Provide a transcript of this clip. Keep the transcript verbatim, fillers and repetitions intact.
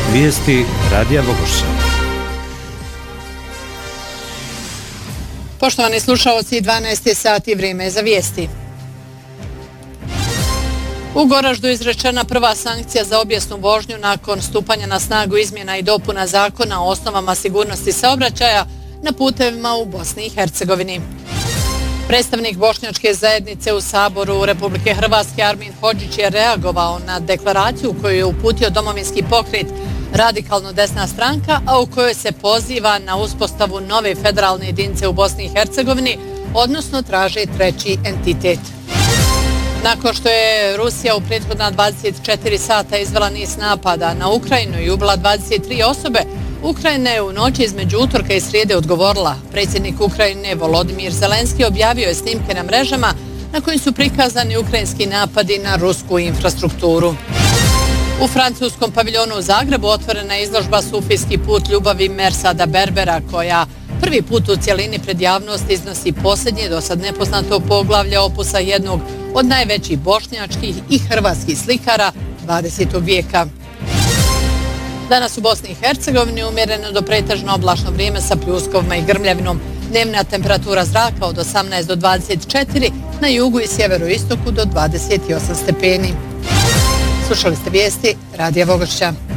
Vijesti Radija Vogošća. Poštovani slušalci, dvanaest je sati, vrijeme za vijesti. U Goraždu je izrečena prva sankcija za obijesnu vožnju nakon stupanja na snagu izmjena i dopuna zakona o osnovama sigurnosti saobraćaja na putevima u Bosni i Hercegovini. Predstavnik bošnjačke zajednice u Saboru Republike Hrvatske Armin Hodžić je reagovao na deklaraciju koju je uputio Domovinski pokret Radikalno desna stranka, a u kojoj se poziva na uspostavu nove federalne jedinice u Bosni i Hercegovini, odnosno traži treći entitet. Nakon što je Rusija u prethodna dvadeset četiri sata izvela niz napada na Ukrajinu i ubila dvadeset tri osobe, Ukrajina je u noći između utorka i srijede odgovorila. Predsjednik Ukrajine Volodimir Zelenski objavio je snimke na mrežama na kojim su prikazani ukrajinski napadi na rusku infrastrukturu. U francuskom paviljonu u Zagrebu otvorena je izložba Sufijski put ljubavi Mersada Berbera, koja prvi put u cijelini pred javnost iznosi posljednje do sad nepoznato poglavlje opusa jednog od najvećih bošnjačkih i hrvatskih slikara dvadesetog vijeka. Danas u Bosni i Hercegovini umjereno do pretežno oblačno vrijeme sa pljuskovima i grmljavinom. Dnevna temperatura zraka od osamnaest do dvadeset četiri, na jugu i sjeveroistoku do dvadeset osam stepeni. Slušali ste vijesti Radija Vogošća.